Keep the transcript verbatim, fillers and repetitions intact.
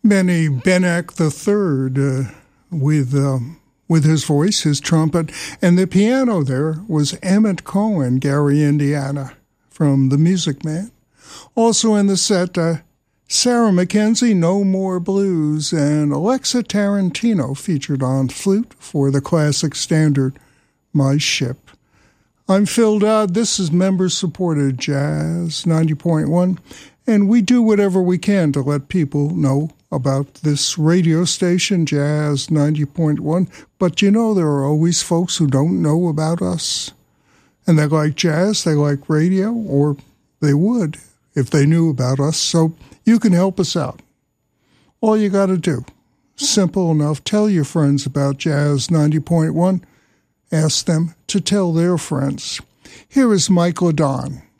Benny Benek the third uh, with um, with his voice, his trumpet, and the piano there was Emmett Cohen, Gary, Indiana, from The Music Man. Also in the set, uh, Sarah McKenzie, No More Blues, and Alexa Tarantino featured on flute for the classic standard, My Ship. I'm Phil Dodd. This is member-supported Jazz ninety point one, and we do whatever we can to let people know about this radio station, Jazz ninety point one. But you know, there are always folks who don't know about us. And they like jazz, they like radio, or they would if they knew about us. So you can help us out. All you got to do, simple enough, tell your friends about Jazz ninety point one. Ask them to tell their friends. Here is Mike LeDon.